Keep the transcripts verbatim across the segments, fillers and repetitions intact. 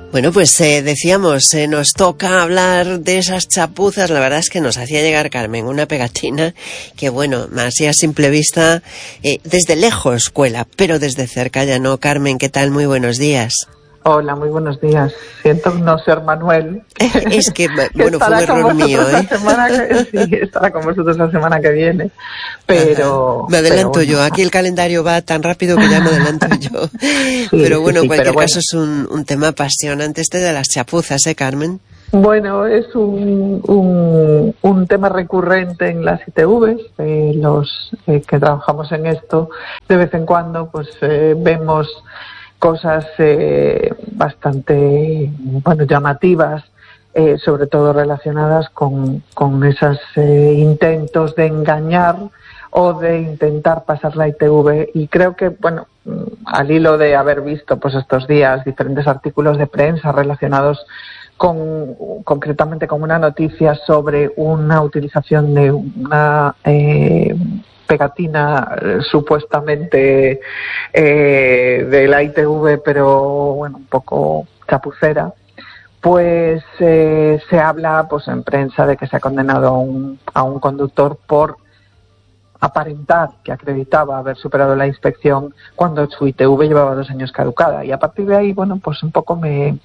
Bueno, pues eh, decíamos, eh, nos toca hablar de esas chapuzas. La verdad es que nos hacía llegar Carmen una pegatina que, bueno, así a simple vista, eh, desde lejos cuela, pero desde cerca ya no. Carmen, ¿qué tal? Muy buenos días. Hola, muy buenos días. Siento no ser Manuel. Es que, bueno, que fue un error mío, ¿eh? La semana que, sí, estará con vosotros la semana que viene. Pero... Ajá. Me adelanto pero bueno. yo. Aquí el calendario va tan rápido que ya me adelanto yo. Sí, pero bueno, sí, en sí, cualquier pero bueno. caso es un, un tema apasionante este de las chapuzas, ¿eh, Carmen? Bueno, es un, un, un tema recurrente en las I T Vs. Eh, los eh, que trabajamos en esto, de vez en cuando, pues eh, vemos cosas eh, bastante, bueno, llamativas, eh, sobre todo relacionadas con, con esos eh, intentos de engañar o de intentar pasar la I T V. Y creo que, bueno, al hilo de haber visto pues estos días diferentes artículos de prensa relacionados con, concretamente con una noticia sobre una utilización de una eh, pegatina eh, supuestamente eh, de la I T V, pero bueno, un poco chapucera, pues eh, se habla pues en prensa de que se ha condenado a un, a un conductor por aparentar que acreditaba haber superado la inspección cuando su I T V llevaba dos años caducada. Y a partir de ahí, bueno, pues un poco me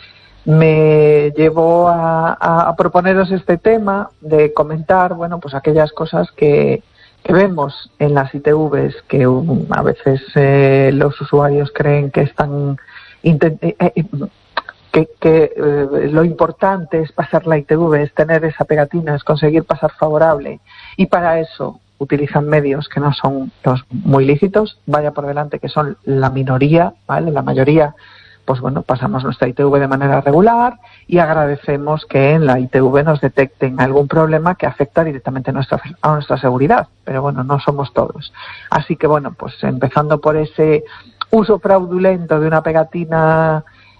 me llevó a, a, a proponeros este tema de comentar, bueno, pues aquellas cosas que, que vemos en las I T Vs, que um, a veces eh, los usuarios creen que están intent- eh, eh, que, que eh, lo importante es pasar la I T V, es tener esa pegatina, es conseguir pasar favorable, y para eso utilizan medios que no son los muy lícitos. Vaya por delante que son la minoría, ¿vale? La mayoría, pues bueno, pasamos nuestra I T V de manera regular y agradecemos que en la I T V nos detecten algún problema que afecta directamente a nuestra, a nuestra seguridad, pero bueno, no somos todos. Así que bueno, pues empezando por ese uso fraudulento de una pegatina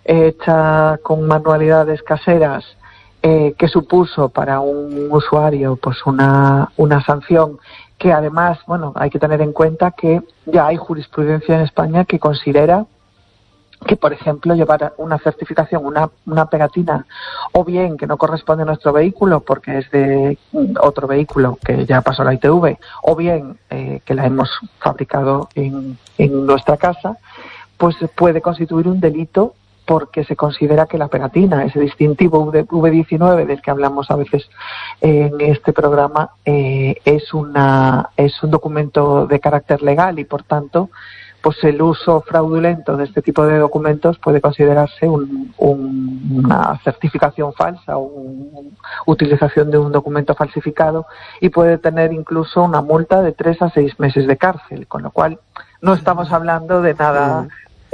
hecha con manualidades caseras, eh, que supuso para un usuario pues una, una sanción que además, bueno, hay que tener en cuenta que ya hay jurisprudencia en España que considera que, por ejemplo, llevar una certificación, una, una pegatina, o bien que no corresponde a nuestro vehículo porque es de otro vehículo que ya pasó la I T V, o bien eh, que la hemos fabricado en, en nuestra casa, pues puede constituir un delito porque se considera que la pegatina, ese distintivo V diecinueve del que hablamos a veces en este programa, eh, es, una, es un documento de carácter legal y, por tanto, pues el uso fraudulento de este tipo de documentos puede considerarse un, un, una certificación falsa o una utilización de un documento falsificado y puede tener incluso una multa de tres a seis meses de cárcel, con lo cual no estamos hablando de nada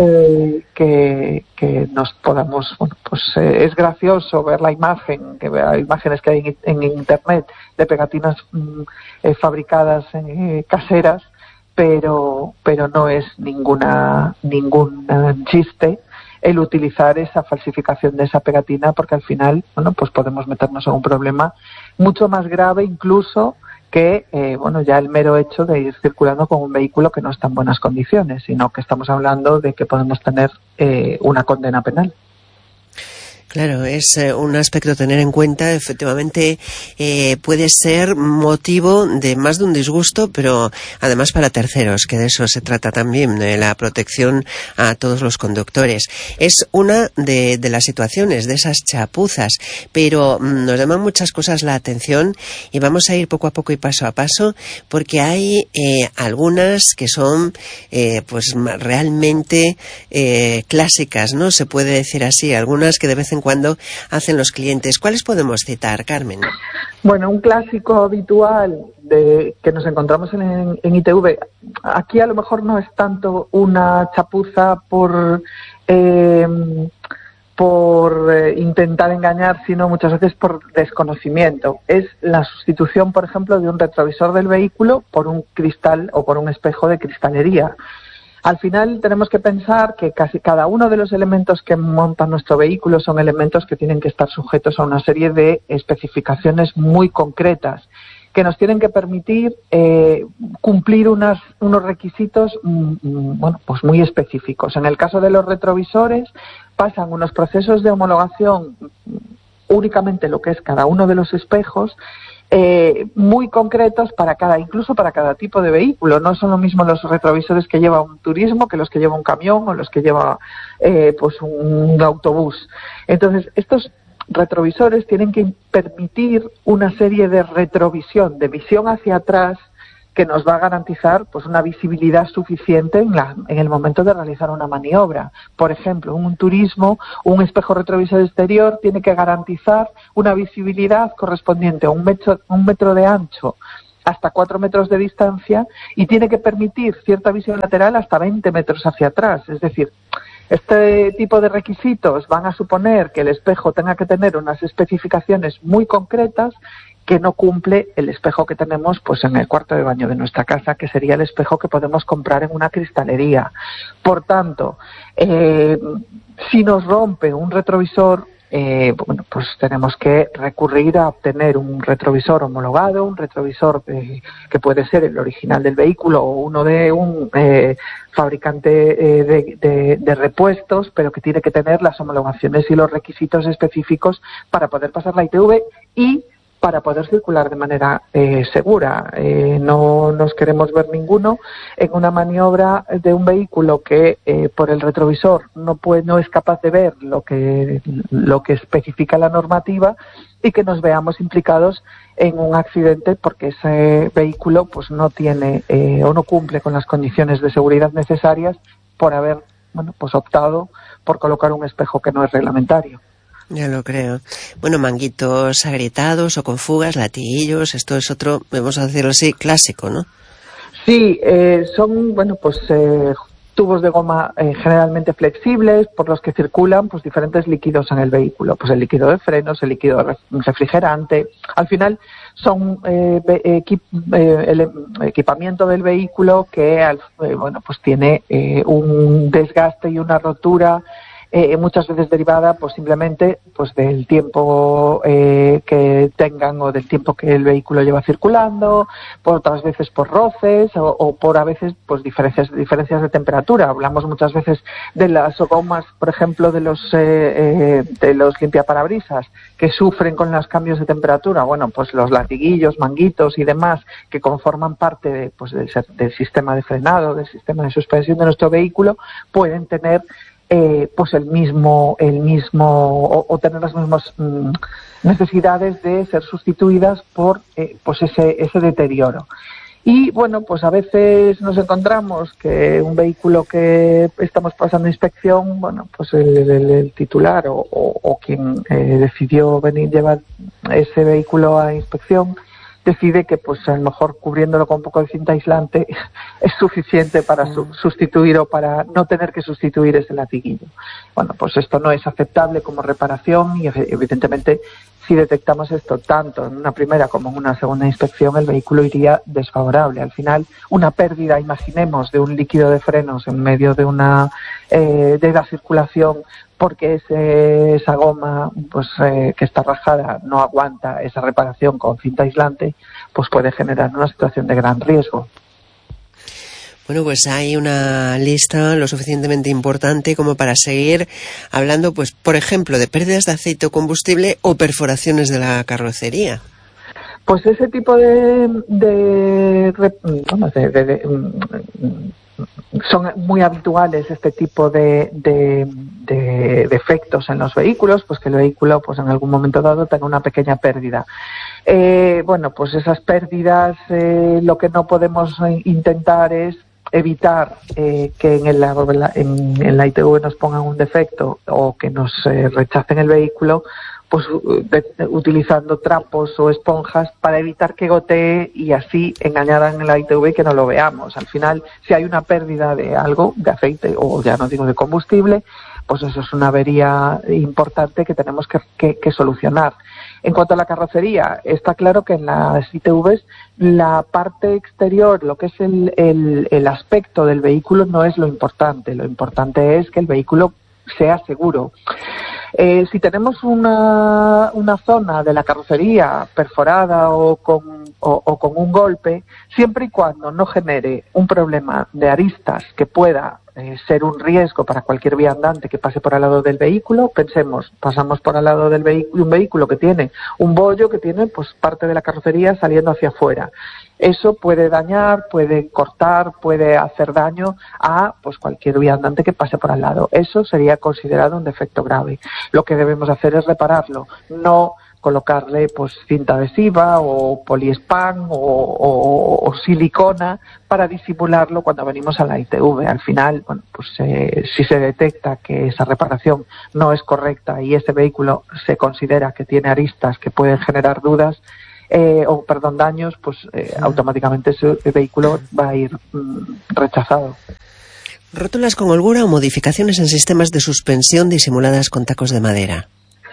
eh, que, que nos podamos, bueno, pues eh, es gracioso ver la imagen, que hay imágenes que hay en, en internet de pegatinas mm, eh, fabricadas eh, caseras, pero pero no es ninguna ningún chiste el utilizar esa falsificación de esa pegatina, porque al final, bueno, pues podemos meternos en un problema mucho más grave incluso que eh, bueno, ya el mero hecho de ir circulando con un vehículo que no está en buenas condiciones, sino que estamos hablando de que podemos tener eh, una condena penal. Claro, es eh, un aspecto a tener en cuenta. Efectivamente, eh, puede ser motivo de más de un disgusto, pero además para terceros, que de eso se trata también, de la protección a todos los conductores. Es una de, de las situaciones, de esas chapuzas, pero mm, nos llaman muchas cosas la atención y vamos a ir poco a poco y paso a paso, porque hay eh, algunas que son eh, pues realmente eh, clásicas, ¿no? Se puede decir así, algunas que de vez en cuando hacen los clientes. ¿Cuáles podemos citar, Carmen? Bueno, un clásico habitual de que nos encontramos en, en I T V, aquí a lo mejor no es tanto una chapuza por eh, por eh, intentar engañar, sino muchas veces por desconocimiento. Es la sustitución, por ejemplo, de un retrovisor del vehículo por un cristal o por un espejo de cristalería. Al final tenemos que pensar que casi cada uno de los elementos que montan nuestro vehículo son elementos que tienen que estar sujetos a una serie de especificaciones muy concretas que nos tienen que permitir eh, cumplir unas, unos requisitos mm, bueno, pues muy específicos. En el caso de los retrovisores, pasan unos procesos de homologación únicamente lo que es cada uno de los espejos, eh, muy concretos para cada, incluso para cada tipo de vehículo. No son lo mismo los retrovisores que lleva un turismo que los que lleva un camión o los que lleva eh, pues un, un autobús. Entonces, estos retrovisores tienen que permitir una serie de retrovisión, de visión hacia atrás, que nos va a garantizar pues una visibilidad suficiente en, la, en el momento de realizar una maniobra. Por ejemplo, en un turismo, un espejo retrovisor exterior tiene que garantizar una visibilidad correspondiente a un metro, un metro de ancho hasta cuatro metros de distancia y tiene que permitir cierta visión lateral hasta veinte metros hacia atrás. Es decir, este tipo de requisitos van a suponer que el espejo tenga que tener unas especificaciones muy concretas que no cumple el espejo que tenemos pues en el cuarto de baño de nuestra casa, que sería el espejo que podemos comprar en una cristalería. Por tanto, eh, si nos rompe un retrovisor, eh, bueno, pues tenemos que recurrir a obtener un retrovisor homologado, un retrovisor eh, que puede ser el original del vehículo o uno de un eh, fabricante eh, de, de, de repuestos, pero que tiene que tener las homologaciones y los requisitos específicos para poder pasar la I T V y para poder circular de manera eh, segura. Eh, no nos queremos ver ninguno en una maniobra de un vehículo que eh, por el retrovisor no puede, no es capaz de ver lo que lo que especifica la normativa y que nos veamos implicados en un accidente porque ese vehículo pues no tiene eh, o no cumple con las condiciones de seguridad necesarias por haber bueno pues optado por colocar un espejo que no es reglamentario. Ya lo creo. Bueno, manguitos agrietados o con fugas, latiguillos, esto es otro, vamos a decirlo así, clásico, ¿no? Sí, eh, son, bueno, pues eh, tubos de goma eh, generalmente flexibles por los que circulan pues diferentes líquidos en el vehículo, pues el líquido de frenos, el líquido refrigerante. Al final son eh, equip, eh, el equipamiento del vehículo que al, eh, bueno, pues tiene eh, un desgaste y una rotura Eh, muchas veces derivada pues simplemente pues del tiempo eh, que tengan o del tiempo que el vehículo lleva circulando, por otras veces por roces o, o por a veces pues diferencias diferencias de temperatura. Hablamos muchas veces de las gomas, por ejemplo, de los eh, eh, de los limpiaparabrisas que sufren con los cambios de temperatura. Bueno, pues los latiguillos, manguitos y demás que conforman parte de, pues del, del sistema de frenado, del sistema de suspensión de nuestro vehículo, pueden tener Eh, pues el mismo, el mismo o, o tener las mismas mm, necesidades de ser sustituidas por eh, pues ese, ese deterioro. Y bueno, pues a veces nos encontramos que un vehículo que estamos pasando inspección, bueno, pues el, el, el titular o, o, o quien eh, decidió venir llevar ese vehículo a inspección decide que pues a lo mejor cubriéndolo con un poco de cinta aislante es suficiente para su sustituir o para no tener que sustituir ese latiguillo. Bueno, pues esto no es aceptable como reparación y evidentemente si detectamos esto tanto en una primera como en una segunda inspección el vehículo iría desfavorable. Al final una pérdida, imaginemos, de un líquido de frenos en medio de una eh, de la circulación porque ese, esa goma pues eh, que está rajada no aguanta esa reparación con cinta aislante, pues puede generar una situación de gran riesgo. Bueno, pues hay una lista lo suficientemente importante como para seguir hablando, pues por ejemplo, de pérdidas de aceite o combustible o perforaciones de la carrocería. Pues ese tipo de, de, de, de, de, de son muy habituales este tipo de, de, de defectos en los vehículos, pues que el vehículo pues en algún momento dado tenga una pequeña pérdida. Eh, bueno, pues esas pérdidas eh, lo que no podemos intentar es evitar eh, que en, el, en, en la I T V nos pongan un defecto o que nos eh, rechacen el vehículo, pues de, de, utilizando trapos o esponjas para evitar que gotee y así engañar en la I T V que no lo veamos. Al final, si hay una pérdida de algo, de aceite o ya no digo de combustible, pues eso es una avería importante que tenemos que, que, que solucionar. En cuanto a la carrocería, está claro que en las I T Vs la parte exterior, lo que es el, el, el aspecto del vehículo no es lo importante. Lo importante es que el vehículo sea seguro. Eh, si tenemos una, una zona de la carrocería perforada o con o, o con un golpe, siempre y cuando no genere un problema de aristas que pueda eh, ser un riesgo para cualquier viandante que pase por al lado del vehículo. Pensemos, pasamos por al lado del vehículo, un vehículo que tiene un bollo, que tiene pues parte de la carrocería saliendo hacia afuera. Eso puede dañar, puede cortar, puede hacer daño a pues cualquier viandante que pase por al lado. Eso sería considerado un defecto grave. Lo que debemos hacer es repararlo, no colocarle pues cinta adhesiva o poliespán o, o, o silicona para disimularlo cuando venimos a la I T V. Al final, bueno, pues eh, si se detecta que esa reparación no es correcta y ese vehículo se considera que tiene aristas que pueden generar dudas, Eh, o perdón, daños, pues eh, automáticamente ese vehículo va a ir mm, rechazado. ¿Rótulas con holgura o modificaciones en sistemas de suspensión disimuladas con tacos de madera?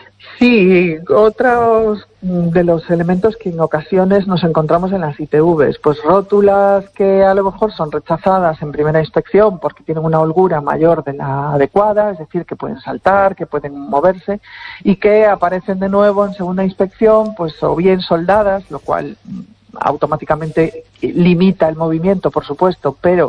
Sí, otros de los elementos que en ocasiones nos encontramos en las I T Vs, pues rótulas que a lo mejor son rechazadas en primera inspección porque tienen una holgura mayor de la adecuada, es decir, que pueden saltar, que pueden moverse, y que aparecen de nuevo en segunda inspección, pues o bien soldadas, lo cual automáticamente limita el movimiento, por supuesto, pero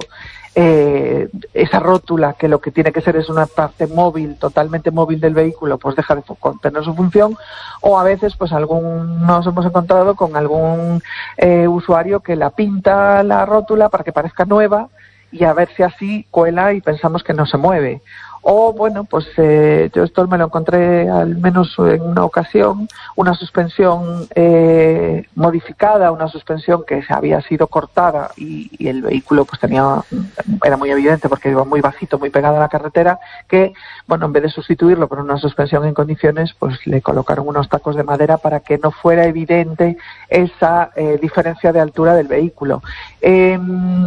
Eh, esa rótula, que lo que tiene que ser es una parte móvil, totalmente móvil del vehículo, pues deja de tener su función. O a veces pues algún nos hemos encontrado con algún eh, usuario que la pinta la rótula para que parezca nueva y a ver si así cuela y pensamos que no se mueve. O bueno, pues eh, yo esto me lo encontré al menos en una ocasión, una suspensión eh, modificada, una suspensión que se había sido cortada y, y el vehículo pues tenía, era muy evidente porque iba muy bajito, muy pegado a la carretera, que bueno, en vez de sustituirlo por una suspensión en condiciones, pues le colocaron unos tacos de madera para que no fuera evidente esa eh, diferencia de altura del vehículo. Eh,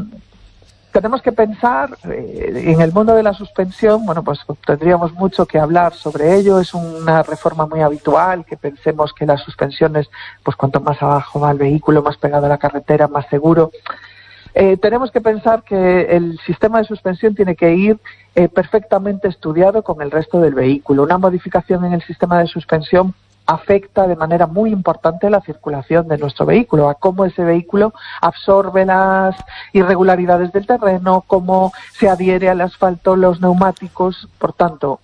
Tenemos que pensar eh, en el mundo de la suspensión. Bueno, pues tendríamos mucho que hablar sobre ello. Es una reforma muy habitual que pensemos que las suspensiones, pues cuanto más abajo va el vehículo, más pegado a la carretera, más seguro. Eh, tenemos que pensar que el sistema de suspensión tiene que ir eh, perfectamente estudiado con el resto del vehículo. Una modificación en el sistema de suspensión afecta de manera muy importante la circulación de nuestro vehículo, a cómo ese vehículo absorbe las irregularidades del terreno, cómo se adhiere al asfalto, los neumáticos. Por tanto,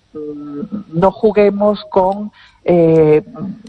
no juguemos con eh,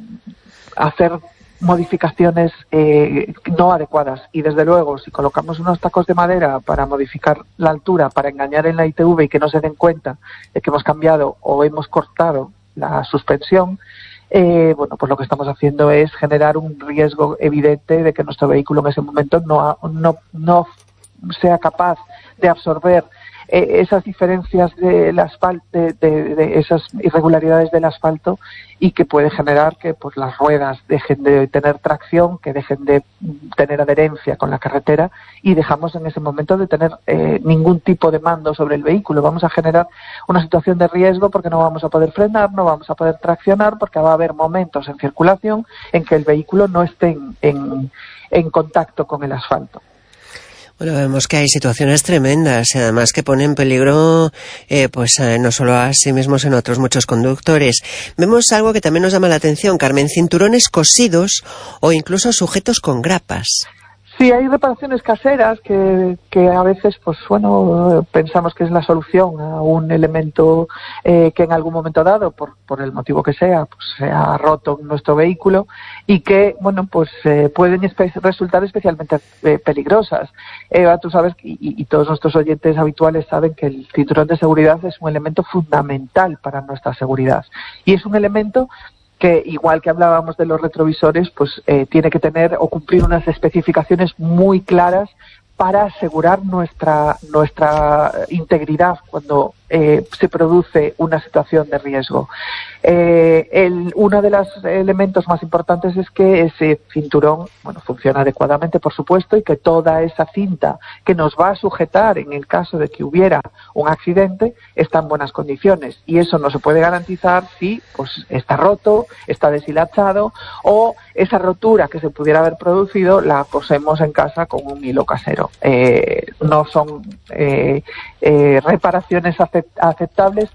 hacer modificaciones eh, no adecuadas. Y desde luego, si colocamos unos tacos de madera para modificar la altura, para engañar en la I T V y que no se den cuenta de que hemos cambiado o hemos cortado la suspensión, Eh, bueno, pues lo que estamos haciendo es generar un riesgo evidente de que nuestro vehículo en ese momento no, no, no sea capaz de absorber eh, esas diferencias del asfalto, de, de, de esas irregularidades del asfalto, y que puede generar que pues las ruedas dejen de tener tracción, que dejen de tener adherencia con la carretera, y dejamos en ese momento de tener eh, ningún tipo de mando sobre el vehículo. Vamos a generar una situación de riesgo porque no vamos a poder frenar, no vamos a poder traccionar, porque va a haber momentos en circulación en que el vehículo no esté en, en, en contacto con el asfalto. Bueno, vemos que hay situaciones tremendas y además que ponen en peligro eh, pues eh, no solo a sí mismos, sino a otros muchos conductores. Vemos algo que también nos llama la atención, Carmen: cinturones cosidos o incluso sujetos con grapas. Sí, hay reparaciones caseras que, que a veces, pues bueno, pensamos que es la solución a un elemento eh, que en algún momento dado, por, por el motivo que sea, pues se ha roto nuestro vehículo, y que, bueno, pues eh, pueden espe- resultar especialmente eh, peligrosas. Eva, tú sabes, y, y todos nuestros oyentes habituales saben que el cinturón de seguridad es un elemento fundamental para nuestra seguridad. Y es un elemento que, igual que hablábamos de los retrovisores, pues eh, tiene que tener o cumplir unas especificaciones muy claras para asegurar nuestra nuestra integridad cuando eh, se produce una situación de riesgo. Eh, el, uno de los elementos más importantes es que ese cinturón, bueno, funciona adecuadamente, por supuesto, y que toda esa cinta que nos va a sujetar en el caso de que hubiera un accidente está en buenas condiciones, y eso no se puede garantizar si pues está roto, está deshilachado, o esa rotura que se pudiera haber producido la cosemos en casa con un hilo casero. Eh, no son eh, eh, reparaciones aceptables.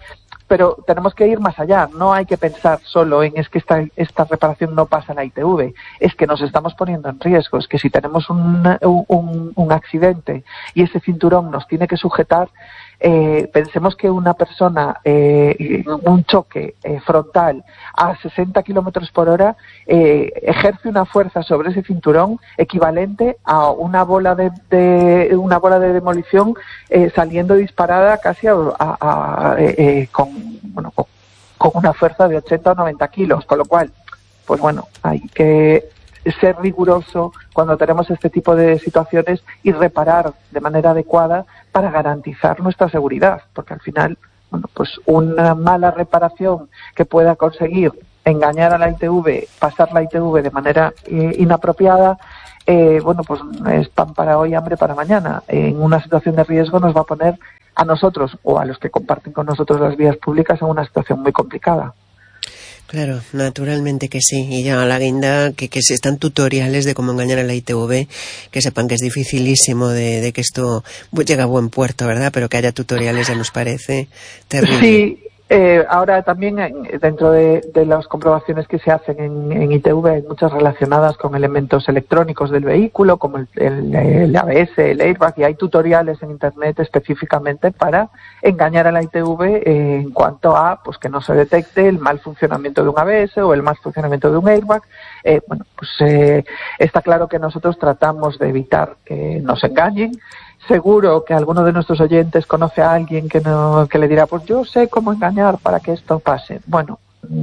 pero tenemos que ir más allá. No hay que pensar solo en es que esta, esta reparación no pasa en la I T V, es que nos estamos poniendo en riesgo, es que si tenemos un, un, un accidente y ese cinturón nos tiene que sujetar, eh, pensemos que una persona, eh, un choque eh, frontal a sesenta kilómetros por hora eh, ejerce una fuerza sobre ese cinturón equivalente a una bola de, de una bola de demolición eh, saliendo disparada casi a, a, a, eh, eh, con, bueno, con, con una fuerza de ochenta o noventa kilos, con lo cual, pues bueno, hay que ser riguroso cuando tenemos este tipo de situaciones y reparar de manera adecuada para garantizar nuestra seguridad, porque al final, bueno, pues una mala reparación que pueda conseguir engañar a la I T V, pasar la I T V de manera eh, inapropiada, eh, bueno, pues es pan para hoy, hambre para mañana. En una situación de riesgo nos va a poner a nosotros o a los que comparten con nosotros las vías públicas en una situación muy complicada. Claro, naturalmente que sí. Y ya a la guinda que, que si están tutoriales de cómo engañar a la I T V, que sepan que es dificilísimo de, de que esto pues, llegue a buen puerto, ¿verdad? Pero que haya tutoriales ya nos parece terrible. Sí, eh, ahora también dentro de, de las comprobaciones que se hacen en, en I T V hay muchas relacionadas con elementos electrónicos del vehículo, como el, el, el A B S, el airbag, y hay tutoriales en Internet específicamente para engañar a la I T V eh, en cuanto a pues que no se detecte el mal funcionamiento de un A B S o el mal funcionamiento de un airbag. Eh, bueno, pues eh, está claro que nosotros tratamos de evitar que nos engañen. Seguro que alguno de nuestros oyentes conoce a alguien que, no, que le dirá, pues yo sé cómo engañar para que esto pase. Bueno,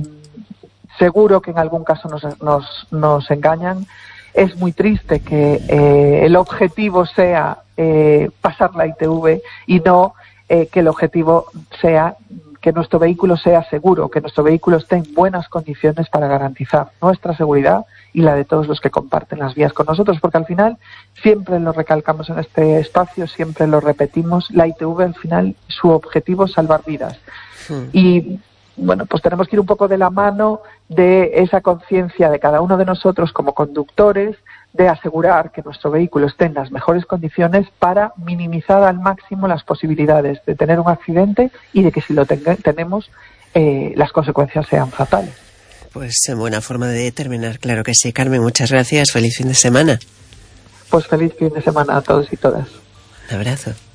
seguro que en algún caso nos, nos, nos engañan. Es muy triste que eh, el objetivo sea eh, pasar la I T V y no eh, que el objetivo sea que nuestro vehículo sea seguro, que nuestro vehículo esté en buenas condiciones para garantizar nuestra seguridad y la de todos los que comparten las vías con nosotros, porque al final siempre lo recalcamos en este espacio, siempre lo repetimos, la I T V al final su objetivo es salvar vidas. Sí. Y bueno, pues tenemos que ir un poco de la mano de esa conciencia de cada uno de nosotros como conductores de asegurar que nuestro vehículo esté en las mejores condiciones para minimizar al máximo las posibilidades de tener un accidente y de que si lo tenga, tenemos eh, las consecuencias sean fatales. Pues buena forma de terminar, claro que sí. Carmen, muchas gracias. Feliz fin de semana. Pues feliz fin de semana a todos y todas. Un abrazo.